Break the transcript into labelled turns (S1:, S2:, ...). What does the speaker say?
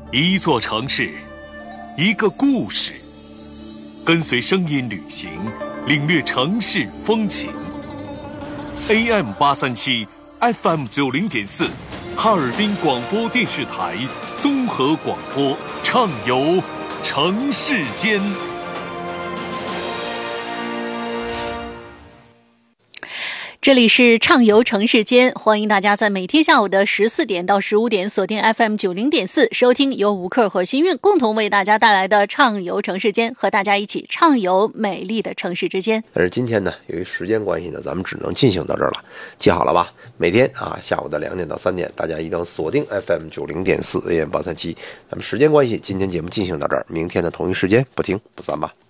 S1: 一座城市，一个故事，跟随声音旅行，领略城市风情。AM837 FM90.4 哈尔滨广播电视台综合广播，畅游城市间。
S2: 这里是畅游城市间，欢迎大家在每天下午的14点到15点锁定 FM90.4 收听由吴克和新韵共同为大家带来的畅游城市间，和大家一起畅游美丽的城市之间。
S3: 但是今天呢，由于时间关系呢，咱们只能进行到这儿了。记好了吧？每天下午的2点到3点，大家一定要锁定 FM90.4 AM837。咱们时间关系，今天节目进行到这儿，明天的同一时间不听不散吧。